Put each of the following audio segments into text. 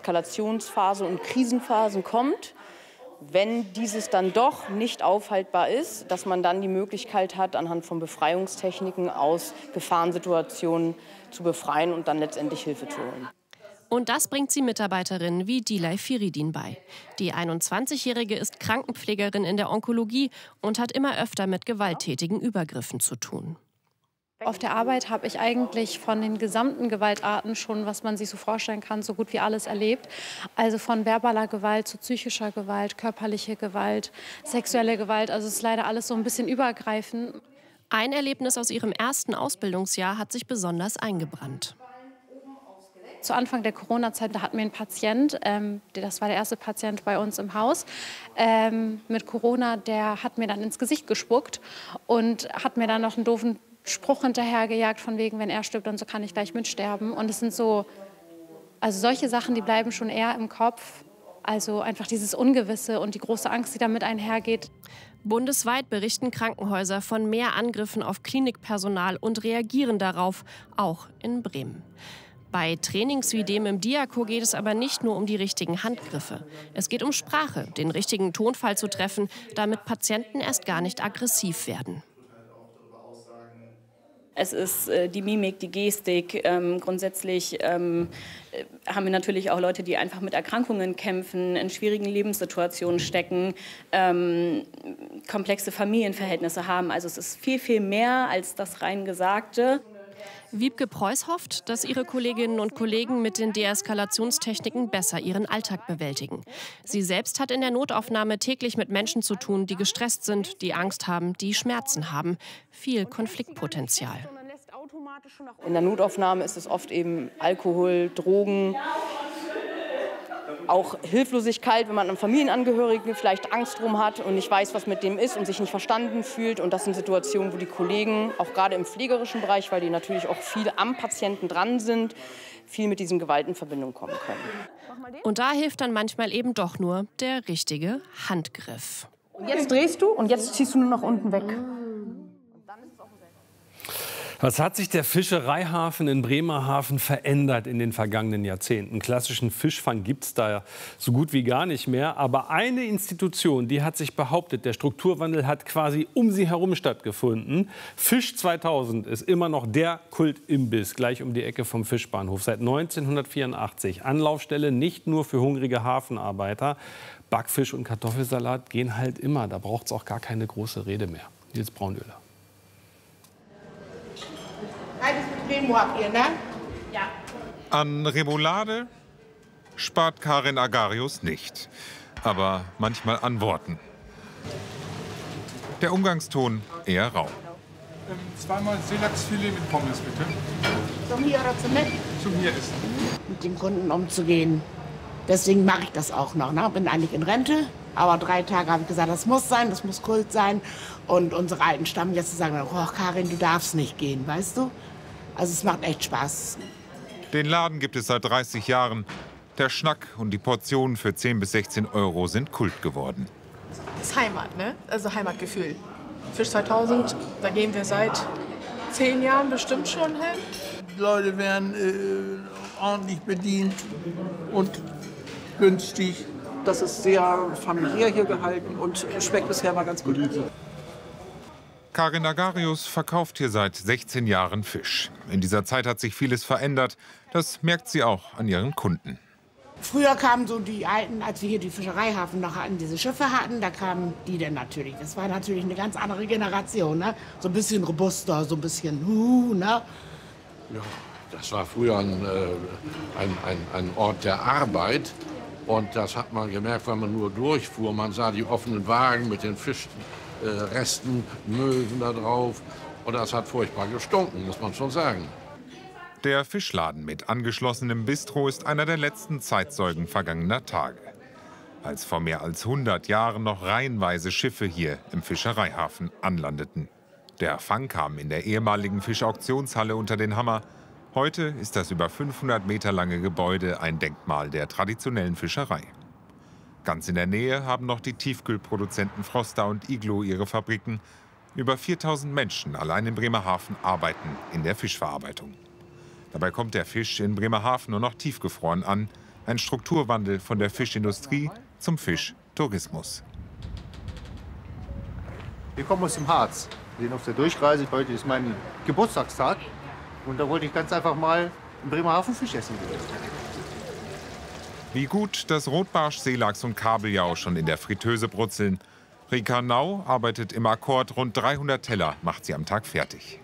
Eskalationsphase und Krisenphasen kommt. Wenn dieses dann doch nicht aufhaltbar ist, dass man dann die Möglichkeit hat, anhand von Befreiungstechniken aus Gefahrensituationen zu befreien und dann letztendlich Hilfe zu holen. Und das bringt sie Mitarbeiterinnen wie Dilay Firidin bei. Die 21-Jährige ist Krankenpflegerin in der Onkologie und hat immer öfter mit gewalttätigen Übergriffen zu tun. Auf der Arbeit habe ich eigentlich von den gesamten Gewaltarten schon, was man sich so vorstellen kann, so gut wie alles erlebt. Also von verbaler Gewalt zu psychischer Gewalt, körperliche Gewalt, sexuelle Gewalt. Also es ist leider alles so ein bisschen übergreifend. Ein Erlebnis aus ihrem ersten Ausbildungsjahr hat sich besonders eingebrannt. Zu Anfang der Corona-Zeit, da hatten wir einen Patient, das war der erste Patient bei uns im Haus, mit Corona, der hat mir dann ins Gesicht gespuckt und hat mir dann noch einen doofen Spruch hinterhergejagt, von wegen, wenn er stirbt, dann so kann ich gleich mitsterben. Und es sind so, also solche Sachen, die bleiben schon eher im Kopf. Also einfach dieses Ungewisse und die große Angst, die damit einhergeht. Bundesweit berichten Krankenhäuser von mehr Angriffen auf Klinikpersonal und reagieren darauf, auch in Bremen. Bei Trainings wie dem im Diako geht es aber nicht nur um die richtigen Handgriffe. Es geht um Sprache, den richtigen Tonfall zu treffen, damit Patienten erst gar nicht aggressiv werden. Es ist die Mimik, die Gestik. Grundsätzlich haben wir natürlich auch Leute, die einfach mit Erkrankungen kämpfen, in schwierigen Lebenssituationen stecken, komplexe Familienverhältnisse haben. Also es ist viel, viel mehr als das rein Gesagte. Wiebke Preuß hofft, dass ihre Kolleginnen und Kollegen mit den Deeskalationstechniken besser ihren Alltag bewältigen. Sie selbst hat in der Notaufnahme täglich mit Menschen zu tun, die gestresst sind, die Angst haben, die Schmerzen haben. Viel Konfliktpotenzial. In der Notaufnahme ist es oft eben Alkohol, Drogen, auch Hilflosigkeit, wenn man einen Familienangehörigen vielleicht Angst drum hat und nicht weiß, was mit dem ist und sich nicht verstanden fühlt. Und das sind Situationen, wo die Kollegen, auch gerade im pflegerischen Bereich, weil die natürlich auch viel am Patienten dran sind, viel mit diesen Gewalt in Verbindung kommen können. Und da hilft dann manchmal eben doch nur der richtige Handgriff. Und jetzt drehst du und jetzt ziehst du nur nach unten weg. Was hat sich der Fischereihafen in Bremerhaven verändert in den vergangenen Jahrzehnten? Klassischen Fischfang gibt es da so gut wie gar nicht mehr. Aber eine Institution, die hat sich behauptet, der Strukturwandel hat quasi um sie herum stattgefunden. Fisch 2000 ist immer noch der Kultimbiss, gleich um die Ecke vom Fischbahnhof. Seit 1984 Anlaufstelle nicht nur für hungrige Hafenarbeiter. Backfisch und Kartoffelsalat gehen halt immer. Da braucht es auch gar keine große Rede mehr. Nils Braunöhler. Habt ihr, ne? Ja. An Remoulade spart Karin Agarius nicht, aber manchmal an Worten. Der Umgangston eher rau. Zweimal Seelachsfilet mit Pommes, bitte. Zum hier oder zum mit? Zum hier essen. Mit den Kunden umzugehen. Deswegen mache ich das auch noch. Ne? Bin eigentlich in Rente, aber 3 Tage habe ich gesagt, das muss sein, das muss Kult sein. Und unsere alten Stammgäste sagen dann, oh Karin, du darfst nicht gehen, weißt du? Also es macht echt Spaß. Den Laden gibt es seit 30 Jahren. Der Schnack und die Portionen für 10 bis 16 € sind Kult geworden. Das ist Heimat, ne? Also Heimatgefühl. Fisch 2000, da gehen wir seit 10 Jahren bestimmt schon hin. Die Leute werden ordentlich bedient und günstig. Das ist sehr familiär hier gehalten und schmeckt bisher mal ganz gut. Karin Agarius verkauft hier seit 16 Jahren Fisch. In dieser Zeit hat sich vieles verändert. Das merkt sie auch an ihren Kunden. Früher kamen so die Alten, als wir hier die Fischereihafen noch hatten, diese Schiffe hatten, da kamen die dann natürlich. Das war natürlich eine ganz andere Generation, ne? So ein bisschen robuster, so ein bisschen ne? Ja, das war früher ein Ort der Arbeit. Und das hat man gemerkt, wenn man nur durchfuhr. Man sah die offenen Wagen mit den Fischresten, Möwen da drauf. Und das hat furchtbar gestunken, muss man schon sagen. Der Fischladen mit angeschlossenem Bistro ist einer der letzten Zeitzeugen vergangener Tage. Als vor mehr als 100 Jahren noch reihenweise Schiffe hier im Fischereihafen anlandeten. Der Fang kam in der ehemaligen Fischauktionshalle unter den Hammer. Heute ist das über 500 Meter lange Gebäude ein Denkmal der traditionellen Fischerei. Ganz in der Nähe haben noch die Tiefkühlproduzenten Froster und Iglo ihre Fabriken. Über 4000 Menschen allein in Bremerhaven arbeiten in der Fischverarbeitung. Dabei kommt der Fisch in Bremerhaven nur noch tiefgefroren an. Ein Strukturwandel von der Fischindustrie zum Fischtourismus. Wir kommen aus dem Harz. Wir sind auf der Durchreise. Heute ist mein Geburtstagstag. Und da wollte ich ganz einfach mal in Bremerhaven Fisch essen gehen. Wie gut, dass Rotbarsch, Seelachs und Kabeljau schon in der Fritteuse brutzeln. Rika Nau arbeitet im Akkord, rund 300 Teller macht sie am Tag fertig.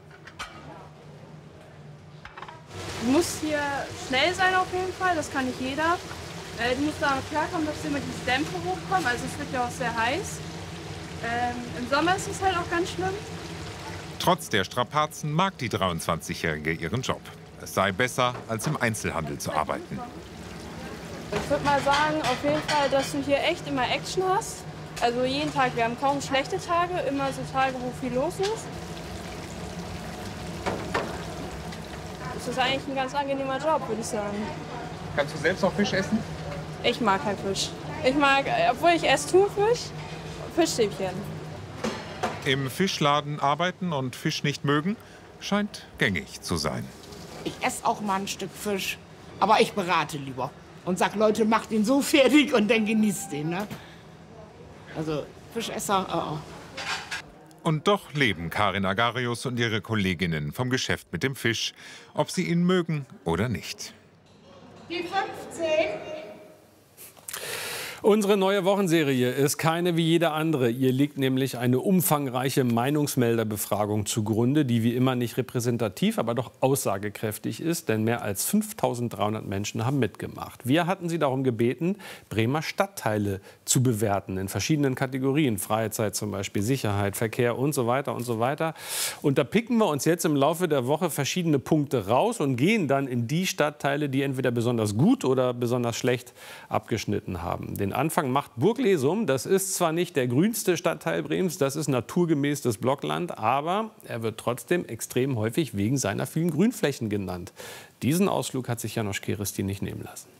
Du musst hier schnell sein auf jeden Fall, das kann nicht jeder. Du musst da klarkommen, dass immer die Dämpfe hochkommen, also es wird ja auch sehr heiß. Im Sommer ist es halt auch ganz schlimm. Trotz der Strapazen mag die 23-Jährige ihren Job. Es sei besser, als im Einzelhandel zu arbeiten. Ich würde mal sagen, auf jeden Fall, dass du hier echt immer Action hast. Also jeden Tag, wir haben kaum schlechte Tage, immer so Tage, wo viel los ist. Das ist eigentlich ein ganz angenehmer Job, würde ich sagen. Kannst du selbst auch Fisch essen? Ich mag keinen Fisch. Ich mag, obwohl ich esse Thunfisch, Fischstäbchen. Im Fischladen arbeiten und Fisch nicht mögen, scheint gängig zu sein. Ich esse auch mal ein Stück Fisch, aber ich berate lieber. Und sag, Leute, macht ihn so fertig und dann genießt ihn. Ne? Also Fischesser, Und doch leben Karin Agarius und ihre Kolleginnen vom Geschäft mit dem Fisch, ob sie ihn mögen oder nicht. Die 15. Unsere neue Wochenserie ist keine wie jede andere. Ihr liegt nämlich eine umfangreiche Meinungsmelderbefragung zugrunde, die wie immer nicht repräsentativ, aber doch aussagekräftig ist, denn mehr als 5.300 Menschen haben mitgemacht. Wir hatten sie darum gebeten, Bremer Stadtteile zu bewerten in verschiedenen Kategorien, Freizeit zum Beispiel, Sicherheit, Verkehr und so weiter und so weiter. Und da picken wir uns jetzt im Laufe der Woche verschiedene Punkte raus und gehen dann in die Stadtteile, die entweder besonders gut oder besonders schlecht abgeschnitten haben. Den Anfang macht Burglesum. Das ist zwar nicht der grünste Stadtteil Bremens, das ist naturgemäß das Blockland, aber er wird trotzdem extrem häufig wegen seiner vielen Grünflächen genannt. Diesen Ausflug hat sich Janosch Kerestin nicht nehmen lassen.